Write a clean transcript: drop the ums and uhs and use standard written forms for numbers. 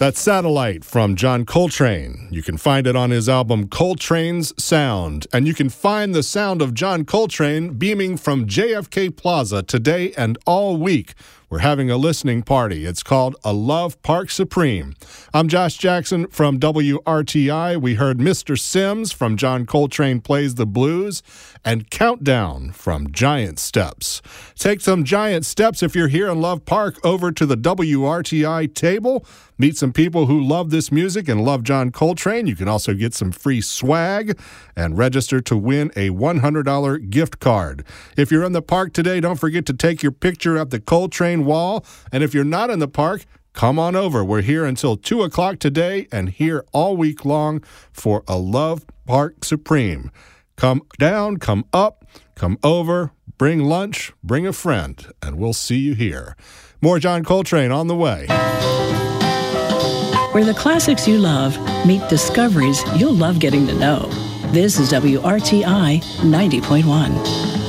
That's Satellite from John Coltrane. You can find it on his album Coltrane's Sound. And you can find the sound of John Coltrane beaming from JFK Plaza today and all week. We're having a listening party. It's called A Love Park Supreme. I'm Josh Jackson from WRTI. We heard Mr. Sims from John Coltrane Plays the Blues and Countdown from Giant Steps. Take some giant steps if you're here in Love Park over to the WRTI table. Meet some people who love this music and love John Coltrane. You can also get some free swag and register to win a $100 gift card. If you're in the park today, don't forget to take your picture at the Coltrane wall. And if you're not in the park, come on over. We're here until 2 o'clock today and here all week long for A Love Park Supreme. Come down, come up, come over, bring lunch, bring a friend, and we'll see you here. More John Coltrane on the way. Where the classics you love meet discoveries you'll love getting to know. This is WRTI 90.1.